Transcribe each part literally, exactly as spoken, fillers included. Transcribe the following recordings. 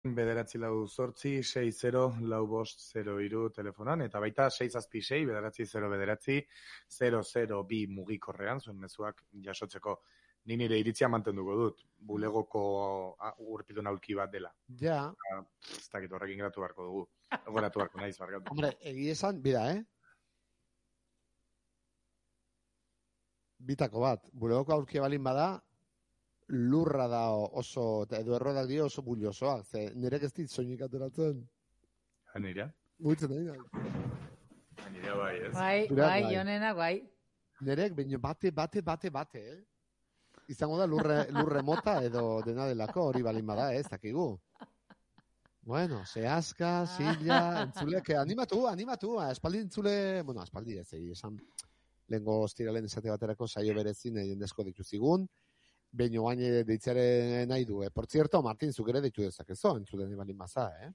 bederatzi lau zortzi, sei zero, lau bost, zero iru telefonan, eta baita sei zazpi sei, bederatzi zero bederatzi, zero zero bi mugikorrean, zuen mezuak jasotzeko. Ni nire iritzia mantenduko dut, bulegoko urpilun aulki bat dela. Ja. Ez dakit horrekin geratu beharko dugu. Geratu beharko naiz, barkatu. Hombre, egi esan, bida, eh? Bitako bat, bulegoko aulki balin bada, lurra da oso, edo errodak dio oso buliosoak, ze nirek ez dit soinik ateratzen. Nire? Muitzen nahi nahi. Nire bai, ez? Bai, bai, jonena, bai. Nirek, baino bate, bate, bate, bate, eh? Izango da lurre, lurre mota edo dena delako hori balin bada, ez dakigu. Bueno, zehazka, zila, entzule, que animatu, animatu, espaldi entzule, bueno, espaldi ez, egi, esan, lehengo ostiralen esate baterako saio berezin jendezko dituzigun, behin oain deitzaren nahi du, eh? Por cierto, Martin, zuk ere deitu dezakezo, entzule balin baza, eh?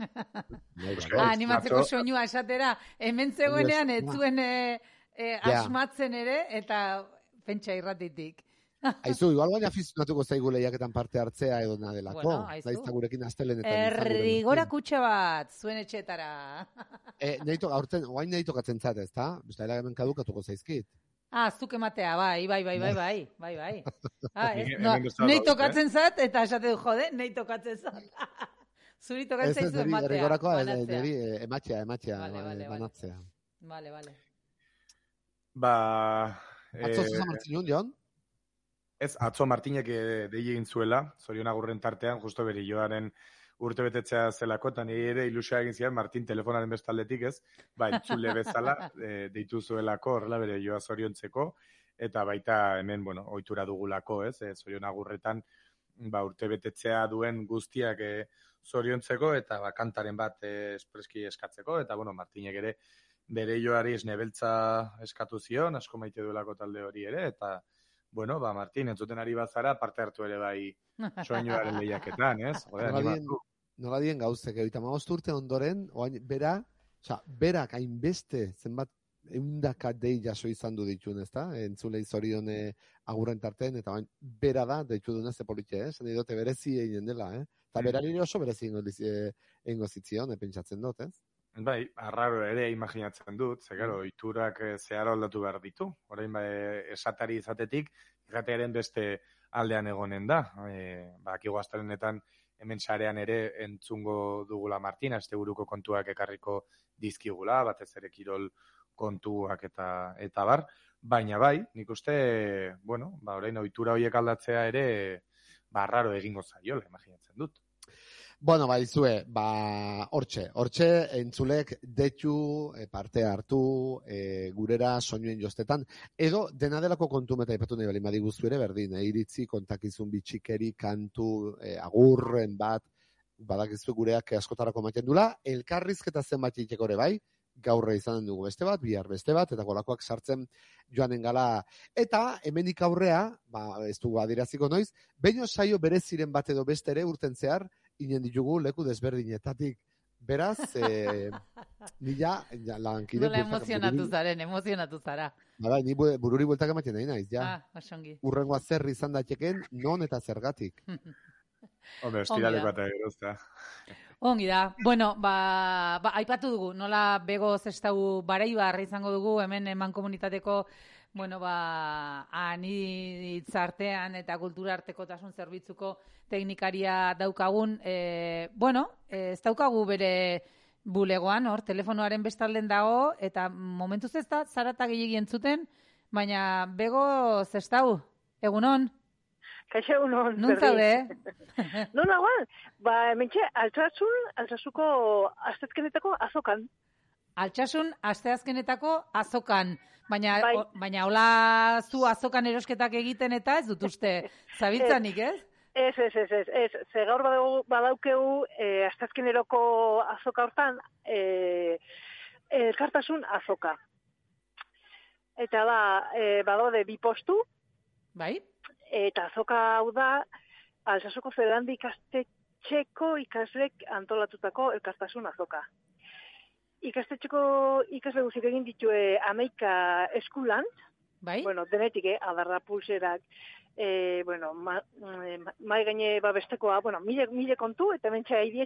Ah, animatzeko soinua esatera, hemen zegoenean, ez zuen asmatzen ere, eta pentsa irratitik. Aizu, igual baina afizionatuko zaigu lehiaketan parte hartzea edo nadelako. Bueno, aizu. Daizta gurekin astelenetan. Errigora kutxa bat, zuen etxetara. eh, neito, aurten, oain neito katzen zate, ez da? Bistela hemen kadukatuko zaizkit. Ah, zuk ematea, bai, bai, bai, bai, bai, bai, bai. Ah, ez, no, nei tokatzen zat, eta esate du, jode, nei tokatzen zat. Zuri tokatzen zaizu ematea. Ez, errigorakoa, niri ematzea, ematzea, banatzea. Vale, vale. Ba... Atzo zuzan martzin nun, Jon? Ez, atzo Martinek dei egin zuela, Zorion Agurren tartean, justo bere joaren urte betetzea zelako, eta nire ere ilusia egin zian, Martin telefonaren bestaldetik ez, ba, entzule bezala, e, deitu zuelako, horrela bere joa zoriontzeko, eta baita hemen, bueno, ohitura dugulako, ez, e, Zorion Agurretan, ba, urte betetzea duen guztiak e, zoriontzeko, eta ba, kantaren bat e, espreski eskatzeko, eta, bueno, Martinek ere bere joari esnebeltza eskatu zion, asko maite duelako talde hori ere, eta bueno, ba, Martin, entzuten ari bazara, parte hartu ere bai soinuaren lehiaketan, ez? Jode, animatu. Nola dien gauzek, egita maost urte ondoren, oain, bera, oza, berak hainbeste, zenbat, eundaka dei jaso izan du dituen, ez da? Entzulei zorion agurren tarten, eta oain, bera da, deitu duen ez politxe, eh? Zene dote berezi egin dela, eh? Eta mm. berari oso berezi egingo zitzion, eh, pentsatzen dut, ez? Bai, arraro ere imaginatzen dut, ze gero, oiturak zeharo aldatu behar ditu. Orain ba, esatari izatetik, irratearen beste aldean egonen da. E, ba, akigu astelenetan hemen sarean ere entzungo dugula Martin, asteburuko kontuak ekarriko dizkigula, batez ere kirol kontuak eta eta bar. Baina bai, nik uste, bueno, ba, orain ohitura horiek aldatzea ere, ba, arraro egingo zaiola, imaginatzen dut. Bueno, ba, izue, ba, hortxe, hortxe, entzulek detu, e, parte hartu, e, gurera soinuen jostetan, edo dena delako kontu meta ipatu nahi bali madiguztu ere berdin, e, iritzi, kontakizun bitxikeri, kantu, e, agurren bat, badakizu gureak askotarako maiten dula, elkarrizketa zenbat iteko ere bai, gaurre izan dugu beste bat, bihar beste bat, eta golakoak sartzen joanen gala. Eta, hemenik aurrea, ba, ez dugu adiraziko noiz, baino saio bereziren bat edo beste ere urten zehar, inen ditugu leku desberdinetatik. Beraz, e, nila, ja, lankide... Nola emozionatu zaren, emozionatu zara. Bada, ni bururi bueltak ematen nahi naiz, ja. Ah, osongi. Urrengoa zer izan dateken, non eta zergatik. Hombre, estiraleko eta gerozta. Ongi da. Bueno, ba, ba, aipatu dugu, nola bego zestau Bareibar izango dugu, hemen eman komunitateko, bueno, ba, anitzartean eta kultura artekotasun zerbitzuko teknikaria daukagun, e, bueno, ez daukagu bere bulegoan, hor, telefonoaren bestalden dago, eta momentuz ez da, zarata gehiagien entzuten, baina bego zestau, egunon? Kaixo egunon. Nun zaude? Non nagoan, ba, hementxe, altsasun, altsasuko asteazkenetako azokan. Altsasun asteazkenetako azokan. Baina, bai. o, baina hola zu azokan erosketak egiten eta ez dut uste zabiltzanik, ez? Ez, ez, ez, ez, ez. Ze gaur badaukegu e, asteazkeneroko azoka hortan e, elkartasun azoka. Eta da, e, badaude bi postu. Bai. Eta azoka hau da, Altsasuko Zerandi ikastetxeko ikaslek antolatutako elkartasun azoka. Ikastetxeko ikasle guzik egin ditue hamaika eskulan, bai? Bueno, denetik, eh, adarra pulserak, e, bueno, ma, ma, mai gaine babestekoa, bueno, mile, mile kontu, eta mentxe